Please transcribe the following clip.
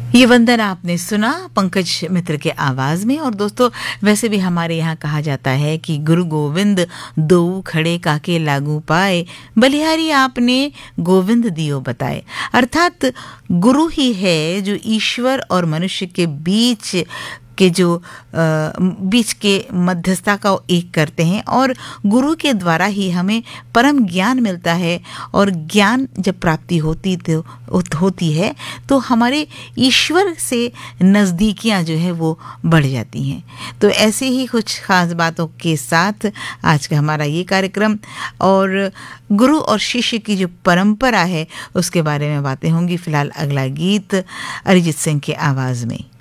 ये वंदन आपने सुना पंकज मित्र के आवाज में। और दोस्तों, वैसे भी हमारे यहाँ कहा जाता है कि गुरु गोविंद दोऊ खड़े काके लागू पाए, बलिहारी आपने गोविंद दियो बताए। अर्थात गुरु ही है जो ईश्वर और मनुष्य के बीच के मध्यस्थता का एक करते हैं, और गुरु के द्वारा ही हमें परम ज्ञान मिलता है। और ज्ञान जब प्राप्ति होती है तो हमारे ईश्वर से नज़दीकियां जो है वो बढ़ जाती हैं। तो ऐसे ही कुछ ख़ास बातों के साथ आज का हमारा ये कार्यक्रम और गुरु और शिष्य की जो परंपरा है उसके बारे में बातें होंगी। फिलहाल अगला गीत अरिजीत सिंह के आवाज़ में।